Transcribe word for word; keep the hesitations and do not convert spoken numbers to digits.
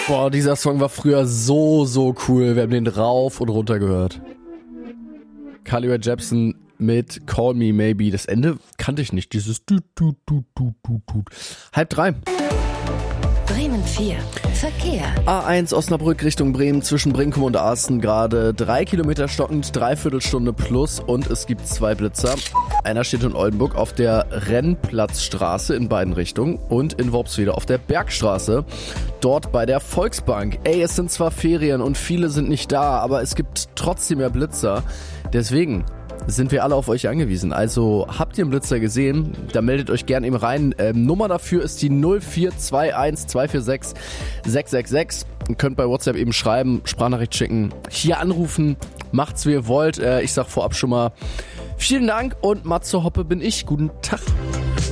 Boah, dieser Song war früher so, so cool. Wir haben den rauf und runter gehört. Carly Rae Jepsen mit Call Me Maybe. Das Ende kannte ich nicht. Dieses du, du, du, du, du, du. Halb drei. Bremen vier. Verkehr. A eins Osnabrück Richtung Bremen zwischen Brinkum und Arsten gerade drei Kilometer stockend, Dreiviertelstunde plus und es gibt zwei Blitzer. Einer steht in Oldenburg auf der Rennplatzstraße in beiden Richtungen und in Worpswede auf der Bergstraße, dort bei der Volksbank. Ey, es sind zwar Ferien und viele sind nicht da, aber es gibt trotzdem mehr Blitzer. Deswegen sind wir alle auf euch angewiesen. Also habt ihr einen Blitzer gesehen? Dann meldet euch gern eben rein. Ähm, Nummer dafür ist die null vier zwei eins zwei vier sechs sechs sechs sechs. Ihr könnt bei WhatsApp eben schreiben, Sprachnachricht schicken, hier anrufen, macht's wie ihr wollt. Äh, ich sag vorab schon mal vielen Dank und Matze Hoppe bin ich. Guten Tag.